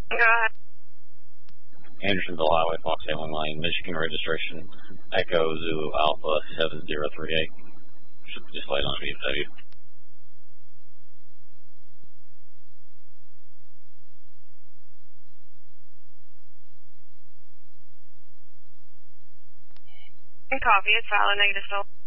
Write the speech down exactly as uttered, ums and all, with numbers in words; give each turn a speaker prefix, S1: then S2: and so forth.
S1: Go ahead.
S2: Andersonville Highway, Fox Hailing Lane, Michigan registration, Echo Zulu Alpha seven zero three eight. Should be displayed on V F W.
S1: Copy, it's valid, negative still.